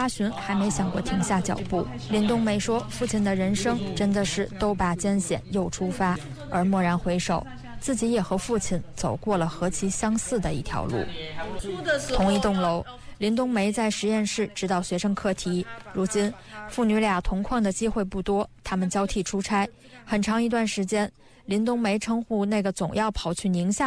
八旬还没想过停下脚步。林冬梅说，父亲的人生真的是都拔艰险又出发，而蓦然回首，自己也和父亲走过了何其相似的一条路。同一栋楼，林冬梅在实验室指导学生课题，如今父女俩同框的机会不多，他们交替出差。很长一段时间，林冬梅称呼那个总要跑去宁夏